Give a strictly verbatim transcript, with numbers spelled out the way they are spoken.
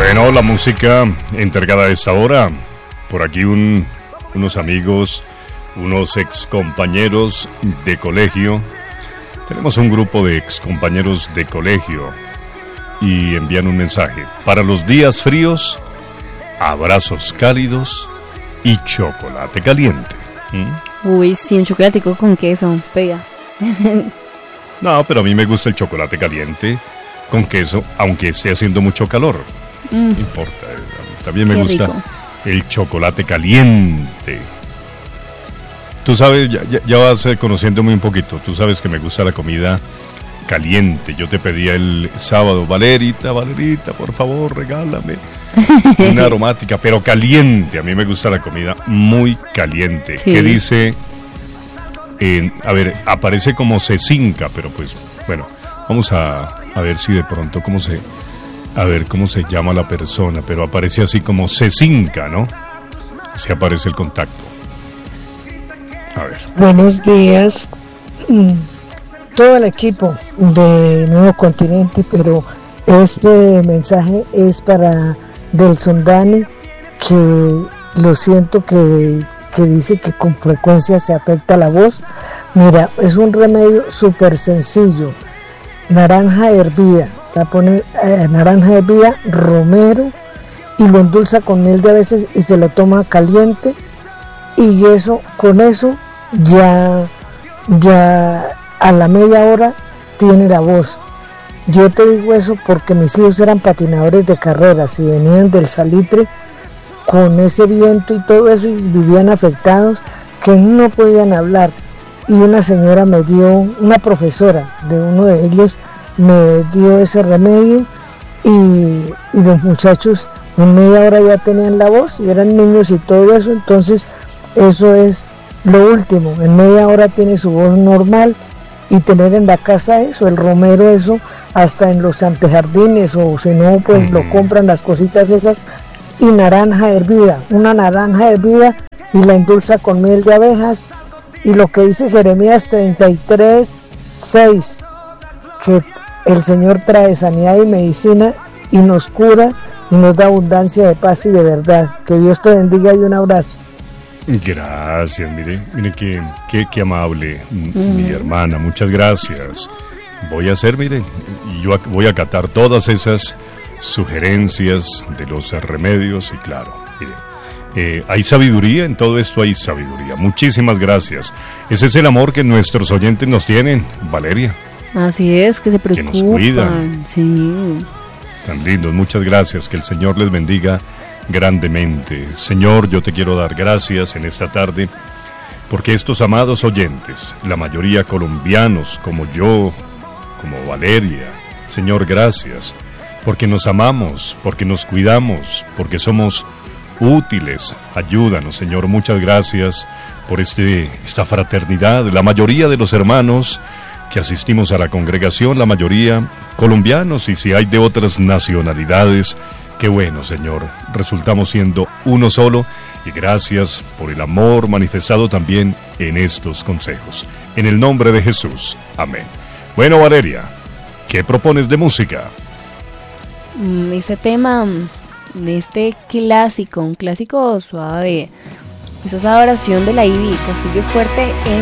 Bueno, la música entregada a esta hora. Por aquí un, unos amigos, unos ex compañeros de colegio. Tenemos un grupo de ex compañeros de colegio y envían un mensaje. Para los días fríos, abrazos cálidos y chocolate caliente. ¿Mm? Uy, sí, un chocolatico con queso, pega. No, pero a mí me gusta el chocolate caliente con queso, aunque esté haciendo mucho calor. Mm. No importa, también me Qué gusta rico. El chocolate caliente. Tú sabes, ya, ya, ya vas conociéndome un poquito, tú sabes que me gusta la comida caliente. Yo te pedía el sábado, Valerita, Valerita, por favor, regálame una aromática, pero caliente. A mí me gusta la comida muy caliente. Sí. ¿Qué dice? Eh, a ver, aparece como Cecinca, pero pues, bueno, vamos a, a ver si de pronto, cómo se, a ver cómo se llama la persona, pero aparece así como Cecinca, ¿no? Así aparece el contacto. A ver. Buenos días, todo el equipo de Nuevo Continente, pero este mensaje es para Delson Dani, que lo siento que, que dice que con frecuencia se afecta la voz. Mira, es un remedio súper sencillo, naranja hervida, la pone eh, naranja hervida, romero, y lo endulza con miel de abejas y se lo toma caliente, y eso, con eso ya, ya a la media hora tiene la voz. Yo te digo eso porque mis hijos eran patinadores de carreras y venían del salitre con ese viento y todo eso y vivían afectados que no podían hablar. Y una señora me dio, una profesora de uno de ellos me dio ese remedio y, y los muchachos en media hora ya tenían la voz y eran niños y todo eso. Entonces eso es lo último, en media hora tiene su voz normal. Y tener en la casa eso, el romero, eso, hasta en los antejardines, o si no, pues uh-huh. lo compran las cositas esas, y naranja hervida, una naranja hervida, y la endulza con miel de abejas, y lo que dice Jeremías treinta y tres, seis, que el Señor trae sanidad y medicina, y nos cura, y nos da abundancia de paz y de verdad. Que Dios te bendiga y un abrazo. Gracias, mire, mire qué, qué, qué amable mm. mi hermana, muchas gracias. Voy a hacer, mire, y yo voy a acatar todas esas sugerencias de los remedios y claro, mire, eh, hay sabiduría, en todo esto hay sabiduría. Muchísimas gracias. Ese es el amor que nuestros oyentes nos tienen, Valeria. Así es, que se preocupan. Que nos cuidan. Sí. Tan lindos, muchas gracias, que el Señor les bendiga grandemente. Señor, yo te quiero dar gracias en esta tarde porque estos amados oyentes, la mayoría colombianos como yo, como Valeria, Señor, gracias porque nos amamos, porque nos cuidamos, porque somos útiles. Ayúdanos, Señor, muchas gracias por este, esta fraternidad. La mayoría de los hermanos que asistimos a la congregación, la mayoría colombianos, y si hay de otras nacionalidades, qué bueno, Señor, resultamos siendo uno solo, y gracias por el amor manifestado también en estos consejos. En el nombre de Jesús, amén. Bueno, Valeria, ¿qué propones de música? Este tema, este clásico, un clásico suave, esa es Adoración de la Ivy, Castillo Fuerte en